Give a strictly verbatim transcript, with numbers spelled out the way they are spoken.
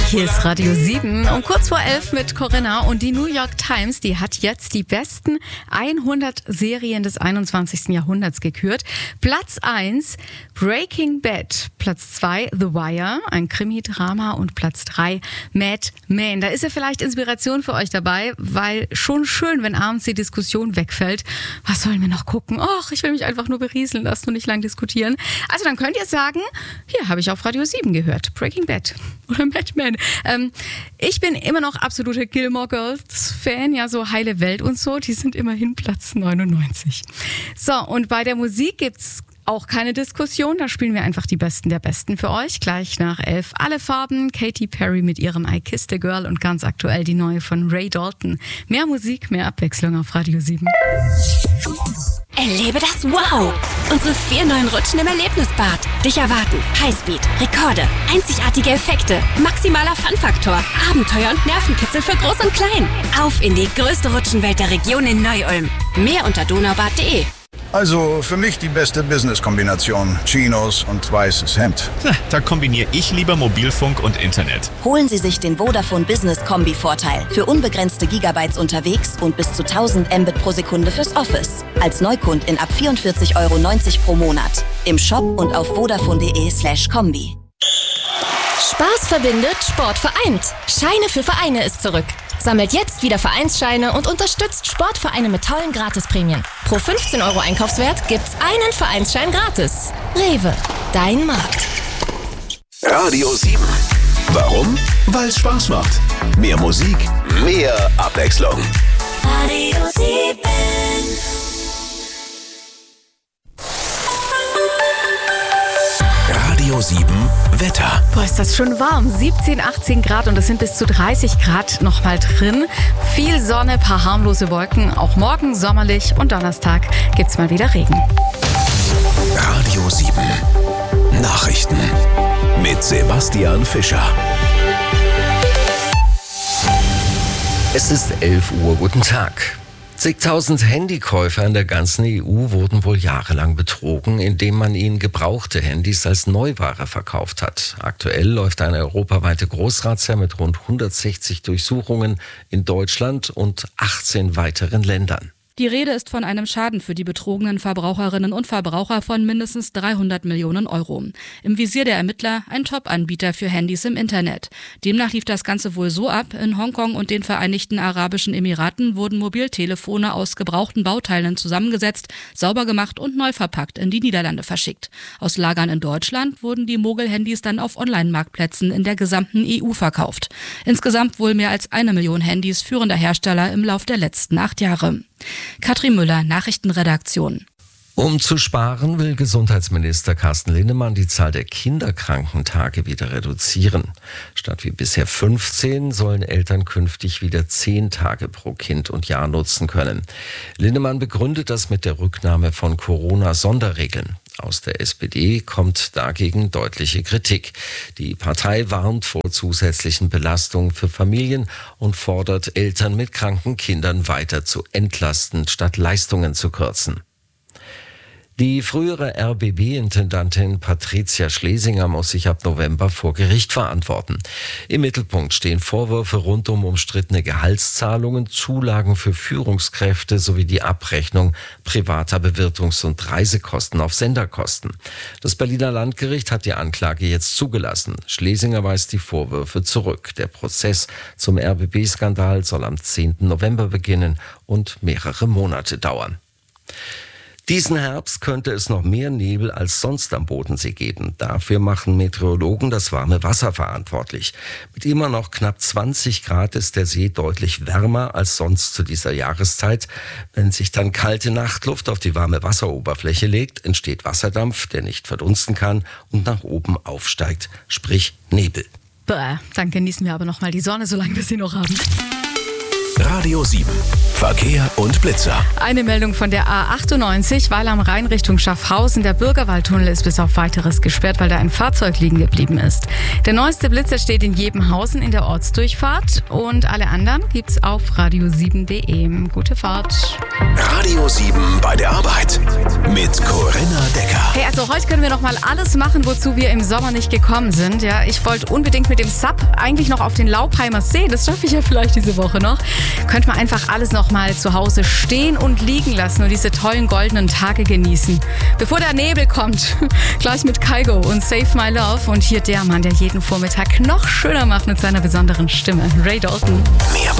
Hier ist Radio sieben um kurz vor elf mit Corinna und die New York Times, die hat jetzt die besten hundert Serien des einundzwanzigsten Jahrhunderts gekürt. Platz eins Breaking Bad, Platz zwei The Wire, ein Krimi-Drama und Platz drei Mad Men. Da ist ja vielleicht Inspiration für euch dabei, weil schon schön, wenn abends die Diskussion wegfällt. Was sollen wir noch gucken? Och, ich will mich einfach nur berieseln lassen und nicht lang diskutieren. Also dann könnt ihr sagen, hier habe ich auf Radio sieben gehört, Breaking Bad oder Mad Men. Ähm, ich bin immer noch absolute Gilmore Girls Fan, ja, so heile Welt und so, die sind immerhin Platz neunundneunzig. So, und bei der Musik gibt's auch keine Diskussion, da spielen wir einfach die Besten der Besten für euch. Gleich nach elf alle Farben, Katy Perry mit ihrem I Kissed a Girl und ganz aktuell die neue von Ray Dalton. Mehr Musik, mehr Abwechslung auf Radio sieben. Erlebe das Wow! Unsere vier neuen Rutschen im Erlebnisbad. Dich erwarten Highspeed, Rekorde, einzigartige Effekte, maximaler Fun-Faktor, Abenteuer und Nervenkitzel für Groß und Klein. Auf in die größte Rutschenwelt der Region in Neu-Ulm. Mehr unter donaubad punkt de. Also für mich die beste Business-Kombination. Chinos und weißes Hemd. Da kombiniere ich lieber Mobilfunk und Internet. Holen Sie sich den Vodafone Business Kombi-Vorteil. Für unbegrenzte Gigabytes unterwegs und bis zu tausend Mbit pro Sekunde fürs Office. Als Neukundin ab vierundvierzig Euro neunzig pro Monat. Im Shop und auf vodafone punkt de slash kombi. Spaß verbindet, Sport vereint. Scheine für Vereine ist zurück. Sammelt jetzt wieder Vereinsscheine und unterstützt Sportvereine mit tollen Gratisprämien. Pro fünfzehn Euro Einkaufswert gibt's einen Vereinsschein gratis. Rewe, dein Markt. Radio sieben. Warum? Weil es Spaß macht. Mehr Musik, mehr Abwechslung. Radio sieben. Radio sieben Wetter. Boah, ist das schon warm. siebzehn, achtzehn Grad und es sind bis zu dreißig Grad noch mal drin. Viel Sonne, paar harmlose Wolken. Auch morgen sommerlich und Donnerstag gibt's mal wieder Regen. Radio sieben. Nachrichten mit Sebastian Fischer. Es ist elf Uhr. Guten Tag. Zigtausend Handykäufer in der ganzen E U wurden wohl jahrelang betrogen, indem man ihnen gebrauchte Handys als Neuware verkauft hat. Aktuell läuft eine europaweite Großrazzia mit rund hundertsechzig Durchsuchungen in Deutschland und achtzehn weiteren Ländern. Die Rede ist von einem Schaden für die betrogenen Verbraucherinnen und Verbraucher von mindestens dreihundert Millionen Euro. Im Visier der Ermittler ein Top-Anbieter für Handys im Internet. Demnach lief das Ganze wohl so ab: In Hongkong und den Vereinigten Arabischen Emiraten wurden Mobiltelefone aus gebrauchten Bauteilen zusammengesetzt, sauber gemacht und neu verpackt in die Niederlande verschickt. Aus Lagern in Deutschland wurden die Mogel-Handys dann auf Online-Marktplätzen in der gesamten E U verkauft. Insgesamt wohl mehr als eine Million Handys führender Hersteller im Lauf der letzten acht Jahre. Katrin Müller, Nachrichtenredaktion. Um zu sparen, will Gesundheitsminister Carsten Linnemann die Zahl der Kinderkrankentage wieder reduzieren. Statt wie bisher fünfzehn sollen Eltern künftig wieder zehn Tage pro Kind und Jahr nutzen können. Linnemann begründet das mit der Rücknahme von Corona-Sonderregeln. Aus der S P D kommt dagegen deutliche Kritik. Die Partei warnt vor zusätzlichen Belastungen für Familien und fordert, Eltern mit kranken Kindern weiter zu entlasten, statt Leistungen zu kürzen. Die frühere R B B-Intendantin Patricia Schlesinger muss sich ab November vor Gericht verantworten. Im Mittelpunkt stehen Vorwürfe rund um umstrittene Gehaltszahlungen, Zulagen für Führungskräfte sowie die Abrechnung privater Bewirtungs- und Reisekosten auf Senderkosten. Das Berliner Landgericht hat die Anklage jetzt zugelassen. Schlesinger weist die Vorwürfe zurück. Der Prozess zum R B B-Skandal soll am zehnten November beginnen und mehrere Monate dauern. Diesen Herbst könnte es noch mehr Nebel als sonst am Bodensee geben. Dafür machen Meteorologen das warme Wasser verantwortlich. Mit immer noch knapp zwanzig Grad ist der See deutlich wärmer als sonst zu dieser Jahreszeit. Wenn sich dann kalte Nachtluft auf die warme Wasseroberfläche legt, entsteht Wasserdampf, der nicht verdunsten kann und nach oben aufsteigt, sprich Nebel. Bäh, dann genießen wir aber noch mal die Sonne, solange wir sie noch haben. Radio sieben. Verkehr und Blitzer. Eine Meldung von der A achtundneunzig, weil am Rhein Richtung Schaffhausen der Bürgerwaldtunnel ist bis auf Weiteres gesperrt, weil da ein Fahrzeug liegen geblieben ist. Der neueste Blitzer steht in Jebenhausen in der Ortsdurchfahrt und alle anderen gibt's auf radio sieben punkt de. Gute Fahrt. Radio sieben bei der Arbeit mit Corinna Decker. Hey, also heute können wir noch mal alles machen, wozu wir im Sommer nicht gekommen sind. Ja, ich wollte unbedingt mit dem Sub eigentlich noch auf den Laupheimer See. Das schaffe ich ja vielleicht diese Woche noch. Könnte man einfach alles noch mal zu Hause stehen und liegen lassen und diese tollen goldenen Tage genießen. Bevor der Nebel kommt, gleich mit Kygo und Save My Love. Und hier der Mann, der jeden Vormittag noch schöner macht mit seiner besonderen Stimme, Ray Dalton. Mehr